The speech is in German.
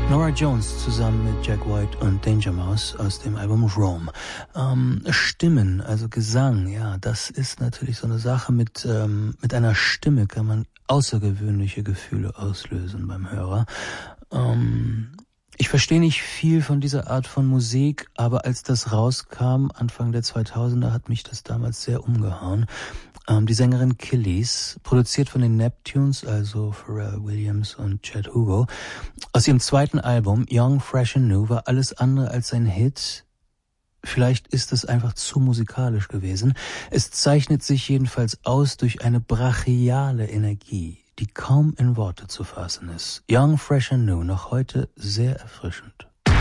Norah Jones zusammen mit Jack White und Danger Mouse aus dem Album Rome. Stimmen, also Gesang, ja, das ist natürlich so eine Sache. Mit einer Stimme kann man außergewöhnliche Gefühle auslösen beim Hörer. Ich verstehe nicht viel von dieser Art von Musik, aber als das rauskam, Anfang der 2000er, hat mich das damals sehr umgehauen. Die Sängerin Killis, produziert von den Neptunes, also Pharrell Williams und Chad Hugo. Aus ihrem zweiten Album, Young, Fresh and New, war alles andere als ein Hit. Vielleicht ist es einfach zu musikalisch gewesen. Es zeichnet sich jedenfalls aus durch eine brachiale Energie, die kaum in Worte zu fassen ist. Young, Fresh and New, noch heute sehr erfrischend.